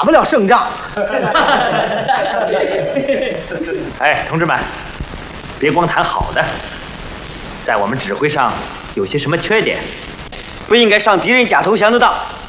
打不了胜仗。 哎，同志们，别光谈好的，在我们指挥上有些什么缺点， 不应该上敌人假投降的当。